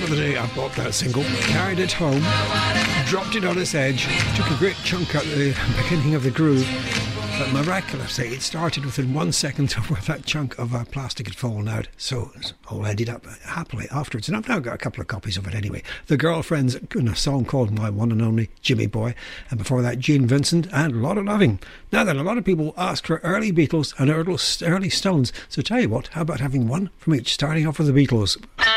remember the day I bought that single, carried it home, dropped it on its edge, took a great chunk out of the beginning of the groove, but miraculously it started within 1 second of where that chunk of plastic had fallen out, so it's all ended up happily afterwards. And I've now got a couple of copies of it anyway. The Girlfriends, a song called My One and Only, Jimmy Boy, and before that Gene Vincent and A Lot of Loving. Now then, a lot of people ask for early Beatles and early Stones, so tell you what, how about having one from each, starting off with the Beatles.